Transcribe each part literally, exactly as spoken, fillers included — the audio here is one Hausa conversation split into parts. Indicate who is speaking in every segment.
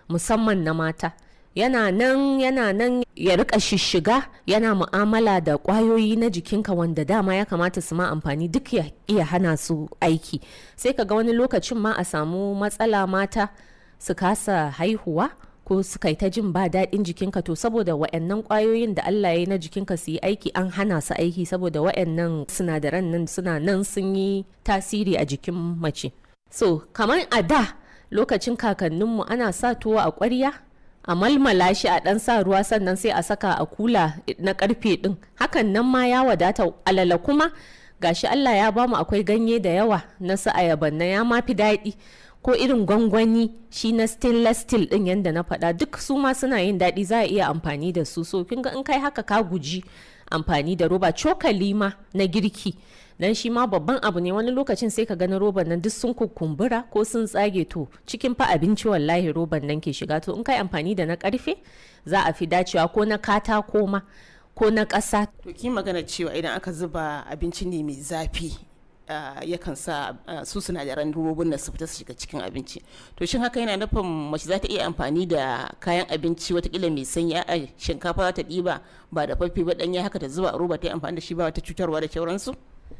Speaker 1: musamman na mata. Yana nan yana nan ya rika shishiga, yana mu'amala da kwayoyi na jikinka wanda dama ya kamata su ma amfani duk ya iya hana su aiki. Sai ka ga wani lokacin ma a samu matsala mata su kasa haihuwa ko su kai ta jin ba daɗin jikinka, to saboda wa'annan kwayoyin da Allah ya yi na jikinka su yi aiki an hana su aiki saboda wa'annan sinadaran nan suna nan sun yi tasiri a jikin mace. So kamar a da lokacin kakanninmu ana sa tuwo a ƙwarya a malmala shi a ɗan sa ruwa sannan sai a saka a kula na karfe ɗin, hakan nan ma ya wadata. Alala kuma gashi Allah ya bamu akwai ganye da yawa na su ayaban na ya mafi daɗi, ko irin gwangwani shi na stainless steel ɗin yanda na faɗa duk su ma suna yin daɗi, za a iya amfani da su. So kin ga in kai haka ka guji amfani da roba. Cokali ma na girki dan shi ma babban abu ne, wani lokacin sai ka ga na roban nan duk sun kukumbura ko sun tsage, to cikin fa abinci wallahi roban nan ke shiga. To in kai amfani da na karfe za a fi dacewa, ko na katako ma ko na ƙasa.
Speaker 2: To ki magana cewa idan aka zuba abinci ne mai zafi Uh, yakan sa uh, su sinadaran robobin na su fita su shiga cikin abinci. To shin haka yana nufin mace za ta iya amfani da kayan abinci watakila mai sanyi, a shinkafa za ta ɗiba ba da faffe ba ɗanya haka ta zuba a roba ta yi amfani da shi ba wata cutarwa da sauransu?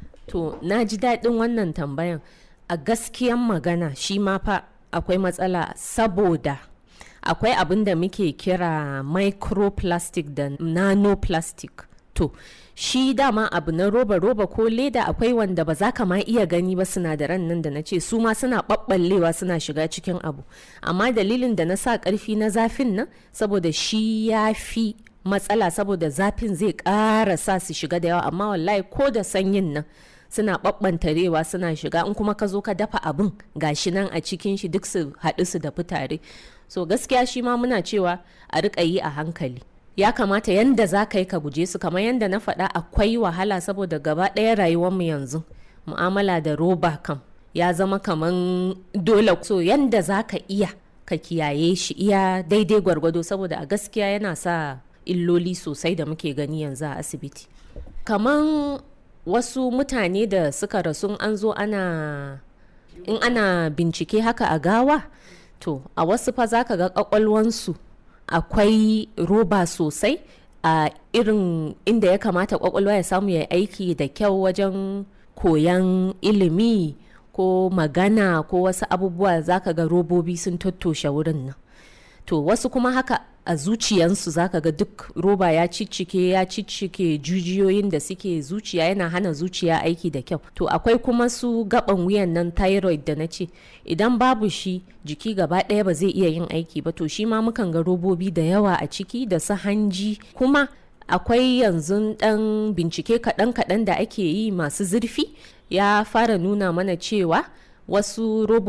Speaker 1: To na ji daɗin wannan tambayan. A gaskiyan magana shi ma fa akwai matsala, saboda akwai abin da muke kira microplastic da nanoplastic. To shi dama abu na roba-roba ko leda akwai wanda ba za ka ma iya gani ba, sinadaran nan da na ce su ma suna ɓaɓɓallewa suna shiga cikin abu. Amma dalilin da na sa ƙarfi na zafin nan saboda shi ya fi matsala, saboda zafin zai ƙara sa su shiga da yawa, amma wallahi ko da sanyin nan suna ɓaɓɓantarewa suna shiga. In kuma ka zo ka dafa abin gashi nan a cikin shi duk su haɗu su dafi tare. So gaskiya shi ma muna cewa a riƙa yi a hankali. Ya kamata yanda za ka yi ka guje su, kamar yanda na faɗa akwai wahala saboda gaba ɗaya rayuwarmu yanzu mu'amala da roba kam ya zama kaman dole. So yanda za ka iya ka kiyaye shi iya daidai gwargwado, saboda a gaskiya yana sa illoli sosai da muke gani yanzu a asibiti. Kaman wasu mutane da suka rasu an zo ana in ana bincike haka a gawa, to a wasu fa za ka ga ƙwaƙwalwansu akwai roba sosai a irin inda ya kamata kwakwalwa ya samu ya aiki da kyau wajen koyan ilimi ko magana ko wasu abubuwa, zaka ga robobi sun tattoshe wurin nan. To wasu kuma haka a zuciyansu zaka ga duk roba ya ciccike ya ciccike jujiyoyin da suke zuciya, yana hana zuciya aiki da kyau. To akwai kuma su gaban wuyan nan thyroid da na ce idan babu shi jiki gaba ɗaya ba zai iya yin aiki ba, to shi ma mukan ga robobi da yawa a ciki da su hanji. Kuma akwai yanzu ɗan bincike kaɗan-kaɗan da ake yi masu zurfi ya fara nuna mana cewa wasu robobi